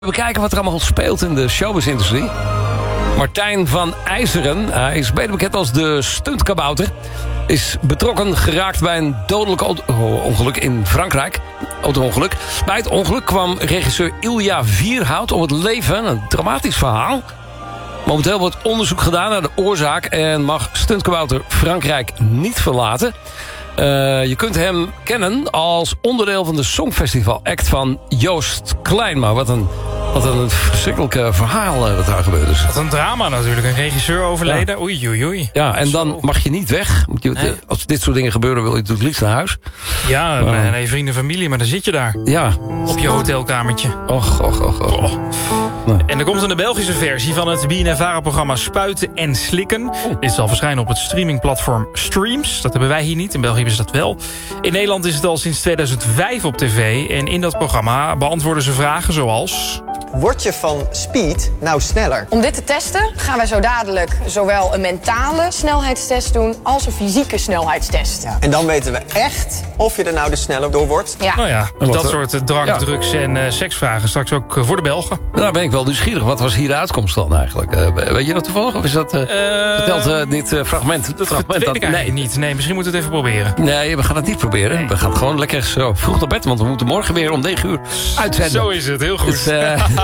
We kijken wat er allemaal speelt in de showbiz-industrie. Martijn van IJzeren, hij is beter bekend als de stuntkabouter, is betrokken geraakt bij een dodelijk ongeluk in Frankrijk. Auto-ongeluk. Bij het ongeluk kwam regisseur Ilja Vierhout om het leven. Een dramatisch verhaal. Momenteel wordt onderzoek gedaan naar de oorzaak en mag stuntkabouter Frankrijk niet verlaten. Je kunt hem kennen als onderdeel van de Songfestival-act van Joost Klein. Maar wat een verschrikkelijk verhaal dat daar gebeurt. Dus. Wat een drama natuurlijk. Een regisseur overleden. Ja. Oei. Ja, en dan mag je niet weg. Als dit soort dingen gebeuren wil je het liefst naar huis. Ja, en je vrienden en familie, maar dan zit je daar. Ja. Op je hotelkamertje. Och. Nee. En er komt een Belgische versie van het BNNVARA-programma Spuiten en Slikken. Dit zal verschijnen op het streamingplatform Streams. Dat hebben wij hier niet, in België hebben ze dat wel. In Nederland is het al sinds 2005 op tv. En in dat programma beantwoorden ze vragen zoals... Word je van speed nou sneller? Om dit te testen gaan wij zo dadelijk zowel een mentale snelheidstest doen als een fysieke snelheidstest. Ja. En dan weten we echt of je er nou dus sneller door wordt. Ja. Nou ja, dat soort drank, drugs en seksvragen straks ook voor de Belgen. Daar ben ik wel nieuwsgierig. Wat was hier de uitkomst dan eigenlijk? Weet je dat toevallig? Of is dat vertelt dit fragment? Dat weet ik eigenlijk niet. Nee, misschien moeten we het even proberen. Nee, we gaan het niet proberen. Nee. We gaan gewoon lekker zo vroeg naar bed. Want we moeten morgen weer om 9 uur uitzenden. Zo is het, heel goed. Dus,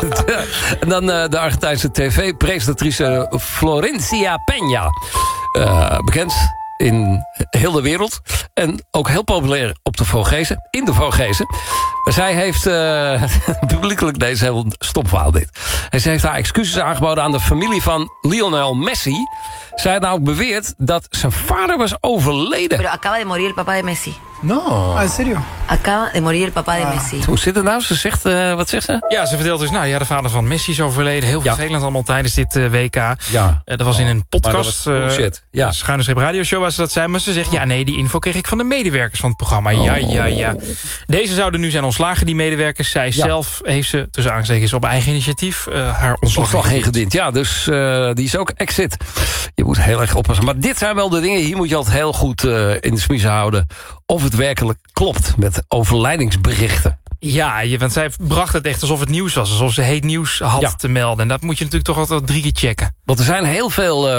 en dan de Argentijnse tv-presentatrice Florencia Peña. Bekend in heel de wereld. En ook heel populair op de Vogezen. In de Vogezen. Zij heeft publiekelijk deze heel stopverhaal dit. En ze heeft haar excuses aangeboden aan de familie van Lionel Messi. Zij had nou ook beweerd dat zijn vader was overleden. Pero acaba de morir el papá de Messi. No, ¿en serio? Acaba de morir el papá de Messi. Hoe zit het nou? Ze zegt, wat zegt ze? Ja, ze vertelt dus, de vader van Messi is overleden. Heel vervelend allemaal tijdens dit WK. Ja. Dat was in een podcast. Ja. Schuine Streep radioshow waar ze dat zei. Maar ze zegt, die info kreeg ik van de medewerkers van het programma. Ja. Deze zouden nu zijn ontslagen, die medewerkers. Zij zelf heeft ze, tussen aanstekens op eigen initiatief, haar ontslag ingediend. Ja, dus die is ook exit. Je moet heel erg oppassen. Maar dit zijn wel de dingen, hier moet je altijd heel goed in de smiezen houden. Of het werkelijk klopt met overlijdingsberichten. Ja, want zij bracht het echt alsof het nieuws was. Alsof ze heet nieuws had te melden. En dat moet je natuurlijk toch altijd 3 keer checken. Want er zijn heel veel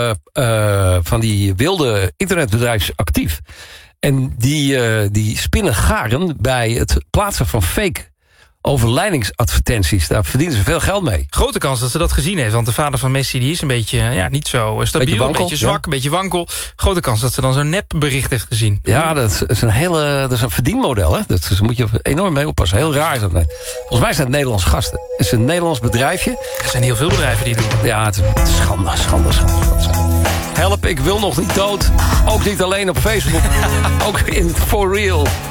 van die wilde internetbedrijven actief. En die spinnen garen bij het plaatsen van fake overlijdingsadvertenties. Daar verdienen ze veel geld mee. Grote kans dat ze dat gezien heeft. Want de vader van Messi die is een beetje niet zo stabiel. Een beetje zwak, een beetje wankel. Grote kans dat ze dan zo'n nepbericht heeft gezien. Ja, dat is een verdienmodel. Hè? Daar moet je enorm mee oppassen. Heel raar is dat. Volgens mij zijn het Nederlandse gasten. Het is een Nederlands bedrijfje. Er zijn heel veel bedrijven die doen. Ja, het is schande. Help, ik wil nog niet dood. Ook niet alleen op Facebook. Ook in For Real.